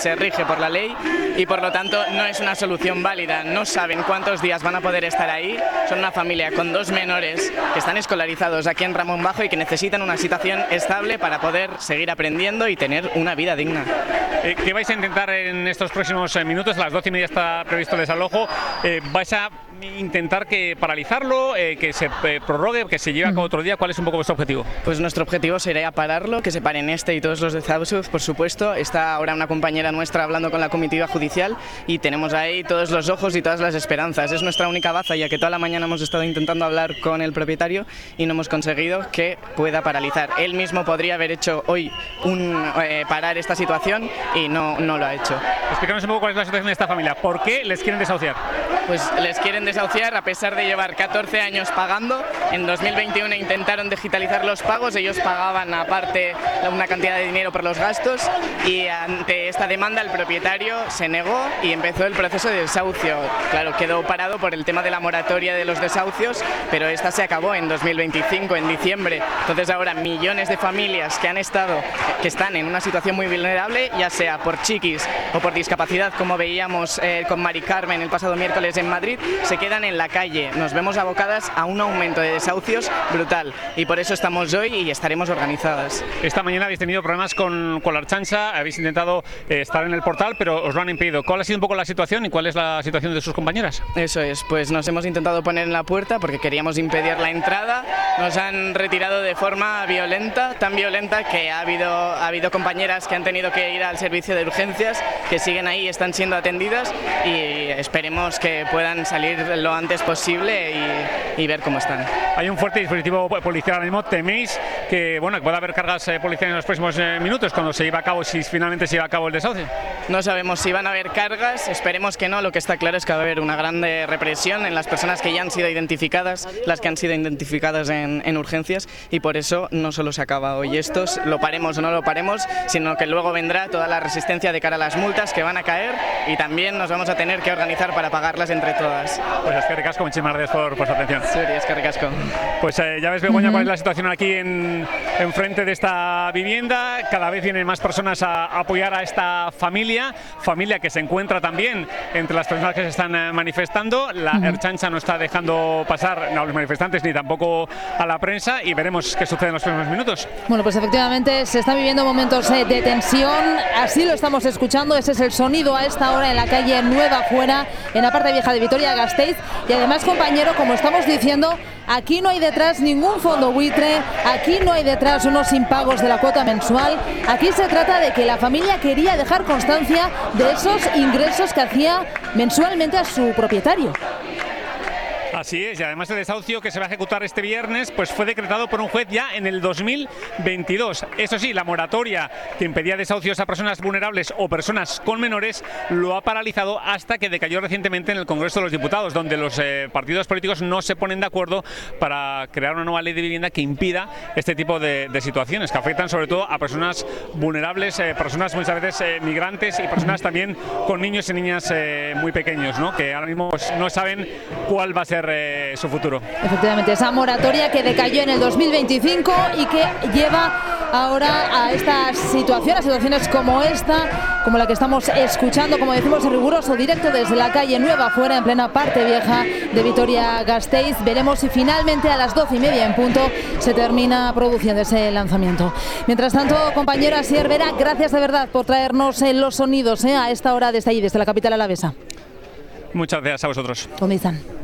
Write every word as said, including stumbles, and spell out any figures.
se rige por la ley y por lo tanto no es una solución válida. No saben cuántos días van a poder estar ahí. Son una familia con dos menores que están escolarizados aquí en Ramón Bajo y que necesitan una situación estable para poder seguir aprendiendo y tener una vida digna. Eh, ¿Qué vais a intentar en estos próximos eh, minutos? A las doce y media está previsto el desalojo. Eh, ¿Vais a intentar que paralizarlo, eh, que se eh, prorrogue, que se lleve a cabo otro día? ¿Cuál es un poco vuestro objetivo? Pues nuestro objetivo sería pararlo, que se paren este y todos los de Záusuz, por supuesto. Está ahora una compañera nuestra hablando con la comitiva judicial y tenemos ahí todos los ojos y todas las esperanzas. Es nuestra única baza, ya que toda la mañana hemos estado intentando hablar con el propietario y no hemos conseguido que pueda paralizar. Él mismo podría haber hecho hoy un, eh, parar esta situación y no, no lo ha hecho. Explícanos un poco cuál es la situación de esta familia. ¿Por qué les quieren desahuciar? Pues les quieren desahuciar a pesar de llevar catorce años pagando. En dos mil veintiuno intentaron digitalizar los pagos, ellos pagaban aparte una cantidad de dinero por los gastos y ante esta demanda el propietario se negó y empezó el proceso de desahucio. Claro, quedó parado por el tema de la moratoria de los desahucios, pero esta se acabó en dos mil veinticinco, en diciembre. Entonces ahora millones de familias que han estado, que están en una situación muy vulnerable, ya sea por chiquis o por discapacidad, como veíamos eh, con Mari Carmen el pasado miércoles en Madrid, se quedan en la calle. Nos vemos abocadas a un aumento de desahucios brutal y por eso estamos hoy y estaremos organizadas. Esta mañana habéis tenido problemas con, con la Ertzaintza, habéis intentado eh, estar en el portal, pero os lo han impedido. ¿Cuál ha sido un poco la situación y cuál es la situación de sus compañeras? Eso es, pues nos hemos intentado poner en la puerta porque queríamos impedir la entrada. Nos han retirado de forma violenta, tan violenta que ha habido, ha habido compañeras que han tenido que ir al servicio de urgencias, que siguen ahí, están siendo atendidas y esperemos que puedan salir lo antes posible y, y ver cómo están. Hay un fuerte dispositivo policial ahora mismo. ¿Teméis que, bueno, que pueda haber cargas eh, policiales en los próximos eh, minutos cuando se lleve a cabo, si finalmente se lleva a cabo el desahucio? No sabemos si van a haber cargas, esperemos que no. Lo que está claro es que va a haber una grande represión en las personas que ya han sido identificadas, las que han sido identificadas en, en urgencias, y por eso no solo se acaba hoy esto, lo paremos o no lo paremos, sino que luego vendrá toda la resistencia de cara a las multas que van a caer y también nos vamos a tener que organizar para pagarlas entre todas. Pues es que ricasco, muchísimas gracias por, por su atención. Sí, es que ricasco. Pues eh, ya ves, Begoña, uh-huh. cuál es la situación aquí en, en frente de esta vivienda. Cada vez vienen más personas a, a apoyar a esta familia, familia que se encuentra también entre las personas que se están eh, manifestando. La uh-huh. Ertzaintza no está dejando pasar a los manifestantes ni tampoco a la prensa y veremos qué sucede en los próximos minutos. Bueno, pues efectivamente se están viviendo momentos eh, de tensión, así lo estamos escuchando. Ese es el sonido a esta hora en la calle Nueva Fuera, en la parte vieja de Vitoria-Gasteiz. Y además, compañero, como estamos diciendo, aquí no hay detrás ningún fondo buitre, aquí no hay detrás unos impagos de la cuota mensual. Aquí se trata de que la familia quería dejar constancia de esos ingresos que hacía mensualmente a su propietario. Así es, y además el desahucio que se va a ejecutar este viernes pues fue decretado por un juez ya en el dos mil veintidós. Eso sí, la moratoria que impedía desahucios a personas vulnerables o personas con menores lo ha paralizado hasta que decayó recientemente en el Congreso de los Diputados, donde los eh, partidos políticos no se ponen de acuerdo para crear una nueva ley de vivienda que impida este tipo de, de situaciones que afectan sobre todo a personas vulnerables, eh, personas muchas veces eh, migrantes y personas también con niños y niñas eh, muy pequeños, ¿no? Que ahora mismo pues, no saben cuál va a ser Eh, su futuro. Efectivamente, esa moratoria que decayó en el dos mil veinticinco y que lleva ahora a esta situación, a situaciones como esta, como la que estamos escuchando, como decimos, en riguroso directo desde la calle Nueva Fuera, en plena parte vieja de Vitoria-Gasteiz. Veremos si finalmente a las doce y media en punto se termina produciendo ese lanzamiento. Mientras tanto, compañera Asier Vera, gracias de verdad por traernos eh, los sonidos eh, a esta hora desde ahí, desde la capital alavesa. Muchas gracias a vosotros. ¿Dónde están?